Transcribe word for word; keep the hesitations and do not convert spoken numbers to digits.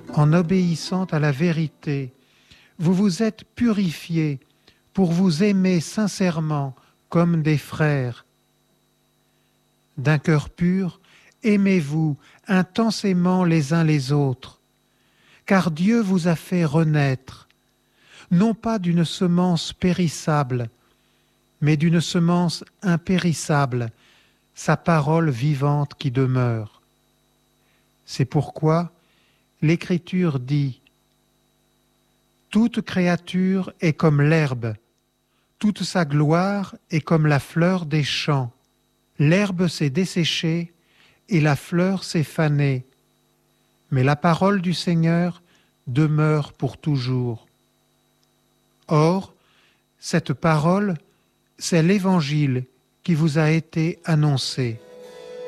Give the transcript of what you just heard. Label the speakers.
Speaker 1: En obéissant à la vérité, vous vous êtes purifiés pour vous aimer sincèrement comme des frères. D'un cœur pur, aimez-vous intensément les uns les autres, car Dieu vous a fait renaître, non pas d'une semence périssable, mais d'une semence impérissable, sa parole vivante qui demeure. C'est pourquoi l'Écriture dit « Toute créature est comme l'herbe, toute sa gloire est comme la fleur des champs. L'herbe s'est desséchée et la fleur s'est fanée, mais la parole du Seigneur demeure pour toujours. » Or, cette parole, c'est l'Évangile qui vous a été annoncé.